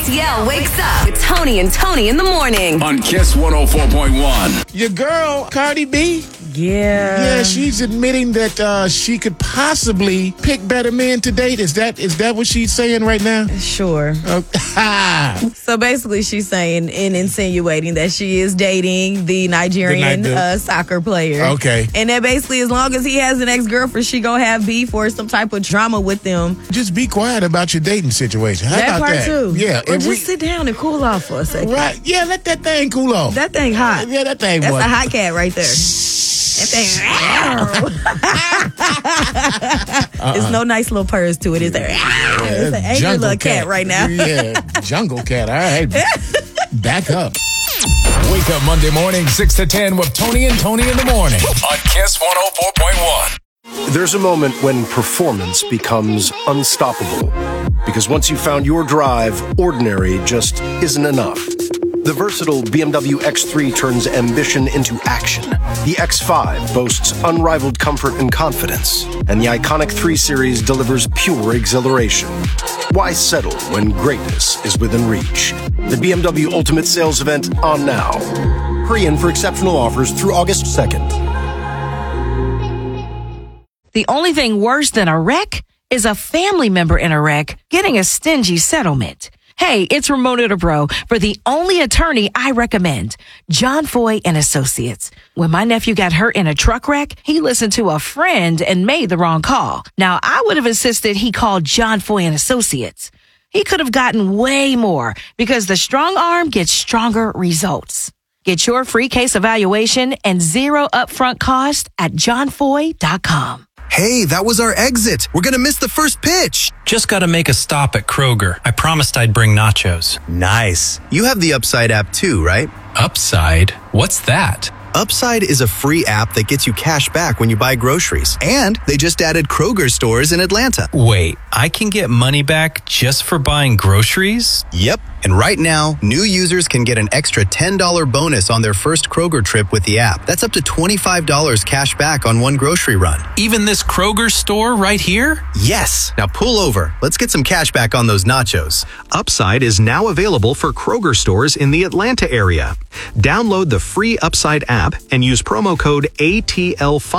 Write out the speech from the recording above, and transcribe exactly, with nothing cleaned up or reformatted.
A T L wakes up with Tony and Tony in the morning. On Kiss one oh four point one. Your girl, Cardi B. Yeah. Yeah, she's admitting that uh, she could possibly pick better men to date. Is that is that what she's saying right now? Sure. Uh, So basically, she's saying and insinuating that she is dating the Nigerian The Ni- the- uh, soccer player. Okay. And that basically, as long as he has an ex-girlfriend, she gonna have beef or some type of drama with them. just be quiet about your dating situation. How that about part that? too. Yeah. Or if just we- sit down and cool off for a second. Right. Yeah, let that thing cool off. That thing hot. yeah, that thing That's was. a hot cat right there. That thing. It's no nice little purrs to it. It's, a, it's an angry Jungle little cat. right now. Yeah, jungle cat. All right. Back up. Wake up Monday morning, six to ten with Tony and Tony in the morning. On Kiss one oh four point one. There's a moment when performance becomes unstoppable. Because once you've found your drive, ordinary just isn't enough. The versatile B M W X three turns ambition into action. The X five boasts unrivaled comfort and confidence. And the iconic three Series delivers pure exhilaration. Why settle when greatness is within reach? The B M W Ultimate Sales Event on now. Hurry in for exceptional offers through August second. The only thing worse than a wreck is a family member in a wreck getting a stingy settlement. Hey, it's Ramona DeBro for the only attorney I recommend, John Foy and Associates. When my nephew got hurt in a truck wreck, he listened to a friend and made the wrong call. Now, I would have insisted he called John Foy and Associates. He could have gotten way more because the strong arm gets stronger results. Get your free case evaluation and zero upfront cost at john foy dot com. Hey, that was our exit. We're going to miss the first pitch. Just got to make a stop at Kroger. I promised I'd bring nachos. Nice. You have the Upside app too, right? Upside? What's that? Upside is a free app that gets you cash back when you buy groceries. And they just added Kroger stores in Atlanta. Wait, I can get money back just for buying groceries? Yep. And right now, new users can get an extra ten dollars bonus on their first Kroger trip with the app. That's up to twenty-five dollars cash back on one grocery run. Even this Kroger store right here? Yes. Now pull over. Let's get some cash back on those nachos. Upside is now available for Kroger stores in the Atlanta area. Download the free Upside app and use promo code A T L five